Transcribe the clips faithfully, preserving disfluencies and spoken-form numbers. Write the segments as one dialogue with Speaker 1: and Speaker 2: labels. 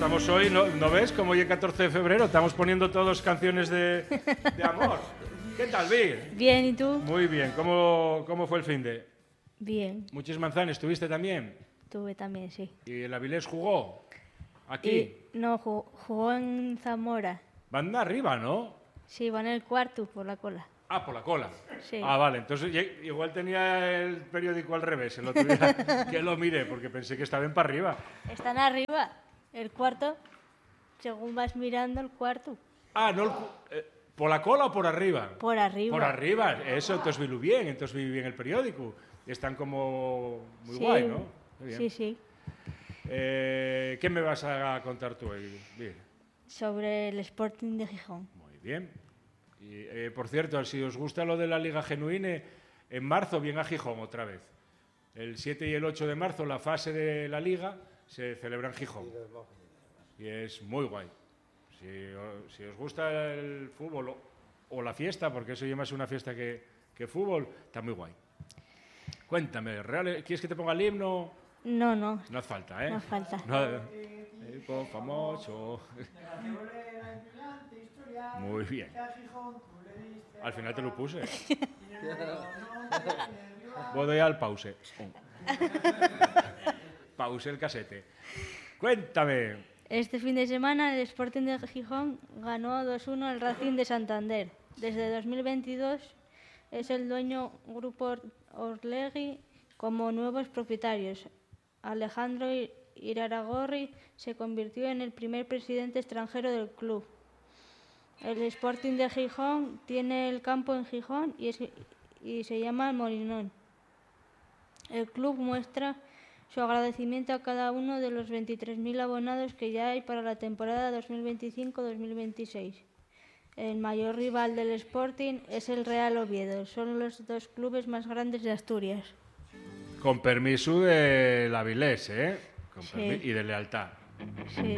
Speaker 1: estamos hoy, ¿no, ¿no ves? Como hoy es catorce de febrero, estamos poniendo todos canciones de, de amor. ¿Qué tal, Vir?
Speaker 2: Bien, ¿y tú?
Speaker 1: Muy bien. ¿Cómo, cómo fue el finde?
Speaker 2: Bien.
Speaker 1: Muchos manzanes, ¿tuviste también?
Speaker 2: Tuve también, sí.
Speaker 1: ¿Y el Avilés jugó? ¿Aquí?
Speaker 2: Y, no, jugó, jugó en Zamora.
Speaker 1: Van de arriba, ¿no?
Speaker 2: Sí, van en el cuarto por la cola.
Speaker 1: Ah, por la cola.
Speaker 2: Sí.
Speaker 1: Ah, vale. Entonces igual tenía el periódico al revés, el otro día que lo miré, porque pensé que estaban para arriba.
Speaker 2: Están arriba. El cuarto, según vas mirando el cuarto.
Speaker 1: Ah, no, el, eh, ¿por la cola o por arriba?
Speaker 2: Por arriba.
Speaker 1: Por arriba, eso, entonces vi bien, entonces vi bien el periódico. Están como muy
Speaker 2: Sí.
Speaker 1: guay, ¿no? Muy bien.
Speaker 2: Sí, sí.
Speaker 1: Eh, ¿Qué me vas a contar tú hoy? Bien.
Speaker 2: Sobre el Sporting de Gijón.
Speaker 1: Muy bien. Y, eh, por cierto, si os gusta lo de la Liga Genuine, en marzo viene a Gijón otra vez. El siete y el ocho de marzo, la fase de la Liga se celebra en Gijón. Y es muy guay. Si, si os gusta el fútbol o, o la fiesta, porque eso ya más una fiesta que, que fútbol, está muy guay. Cuéntame, ¿real, ¿quieres que te ponga el himno?
Speaker 2: No, no.
Speaker 1: No hace falta, ¿eh?
Speaker 2: No hace falta.
Speaker 1: No, eh, famoso. Muy bien. Al final te lo puse. Voy al pause. Pause el casete. Cuéntame.
Speaker 2: Este fin de semana el Sporting de Gijón ganó dos uno al Racing de Santander. Desde dos mil veintidós es el dueño Grupo Orlegui como nuevos propietarios. Alejandro Iraragorri se convirtió en el primer presidente extranjero del club. El Sporting de Gijón tiene el campo en Gijón y, es, y se llama Molinón. El club muestra su agradecimiento a cada uno de los veintitrés mil abonados que ya hay para la temporada dos mil veinticinco dos mil veintiséis. El mayor rival del Sporting es el Real Oviedo. Son los dos clubes más grandes de Asturias.
Speaker 1: Con permiso del Avilés, ¿eh? Con
Speaker 2: Sí.
Speaker 1: permi- y de lealtad.
Speaker 2: Sí.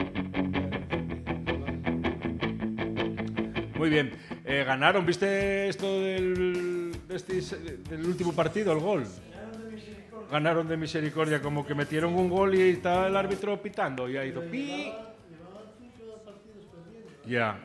Speaker 1: Muy bien. Eh, ganaron, ¿viste esto del, de este, del último partido, el gol? Ganaron de misericordia, como que metieron un gol y estaba el árbitro pitando y ahí hizo pi. Ya.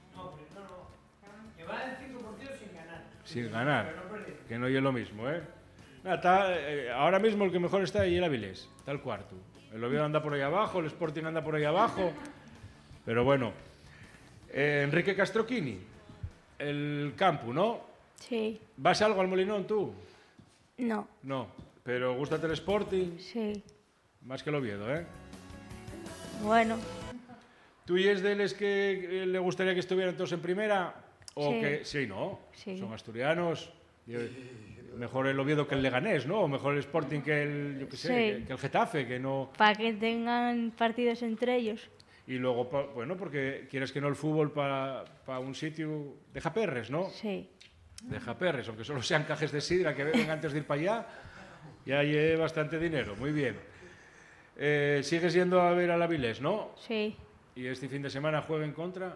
Speaker 3: Llevaban cinco partidos sin ganar.
Speaker 1: Sin ganar. Que no es lo mismo, ¿eh? Nada, está, eh, ahora mismo el que mejor está ahí es el Avilés. Está el cuarto. El Oviedo anda por ahí abajo, el Sporting anda por ahí abajo. Pero bueno. Eh, Enrique Castroquini, el campo, ¿no?
Speaker 2: Sí.
Speaker 1: ¿Vas algo al Molinón tú?
Speaker 2: No.
Speaker 1: No. Pero gústate el Sporting
Speaker 2: Sí.
Speaker 1: más que el Oviedo, ¿eh?
Speaker 2: Bueno.
Speaker 1: ¿Tú y es de los que eh, le gustaría que estuvieran todos en primera? ¿O
Speaker 2: Sí.
Speaker 1: que sí, no?
Speaker 2: Sí.
Speaker 1: Son asturianos. Y, eh, mejor el Oviedo que el Leganés, ¿no? O mejor el Sporting que el, yo qué sé,
Speaker 2: Sí.
Speaker 1: que, que el Getafe, que no...
Speaker 2: Para que tengan partidos entre ellos.
Speaker 1: Y luego, pa- bueno, porque quieres que no el fútbol para pa un sitio de japerres, ¿no?
Speaker 2: Sí.
Speaker 1: De japerres, aunque solo sean cajes de sidra que beben antes de ir para allá, ya hay bastante dinero. Muy bien. Eh, ¿Sigues yendo a ver al Avilés, no?
Speaker 2: Sí.
Speaker 1: ¿Y este fin de semana jueguen contra?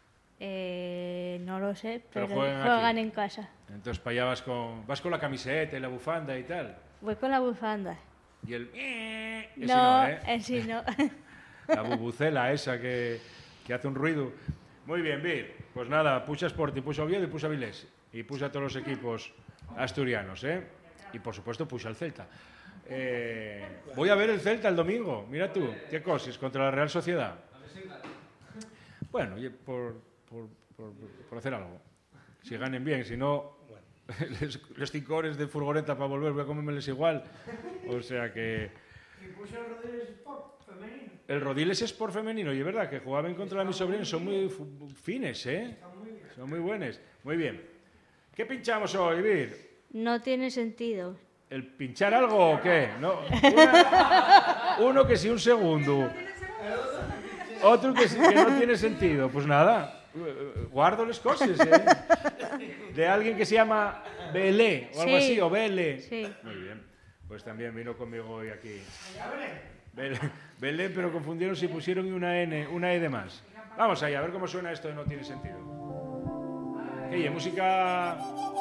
Speaker 2: Eh, no lo sé,
Speaker 1: Pero
Speaker 2: pero,
Speaker 1: juegan
Speaker 2: juegan
Speaker 1: aquí.
Speaker 2: en casa.
Speaker 1: Entonces para allá vas con, vas con la camiseta y la bufanda y tal.
Speaker 2: Voy con la bufanda.
Speaker 1: Y el... Ese
Speaker 2: No,
Speaker 1: no, ¿eh?
Speaker 2: eh, sí, no.
Speaker 1: La bubucela esa que, que hace un ruido. Muy bien, Vir. Pues nada, pucha Sporting, pucha Oviedo y pucha Avilés. Y pucha a todos los equipos asturianos, ¿eh? Y por supuesto pucha al Celta. Eh, voy a ver el Celta el domingo. Mira tú, qué cosas, contra la Real Sociedad. Bueno, oye, por, por, por, por hacer algo. Si ganen bien, si no, les, los cinco horas de furgoneta para volver voy a comérmeles igual. O sea que...
Speaker 3: Y puso el Rodríguez Sport femenino.
Speaker 1: El Rodiles es por femenino, y es verdad que jugaban contra mis sobrinos, son muy fu- fines, ¿eh? Son muy buenos. Muy bien. ¿Qué pinchamos hoy, Vir?
Speaker 2: No tiene sentido.
Speaker 1: ¿El pinchar algo o qué? No, una- uno que sí, un segundo. Otro que, sí, que no tiene sentido. Pues nada, guardo las cosas, ¿eh? De alguien que se llama Belé o algo
Speaker 2: Sí.
Speaker 1: así, o Bele.
Speaker 2: Sí.
Speaker 1: Muy bien. Pues también vino conmigo hoy aquí. Belén, Belén, pero confundieron si pusieron una N, una E de más. Vamos allá, a ver cómo suena esto de No tiene sentido. ¿Qué? ¿Y música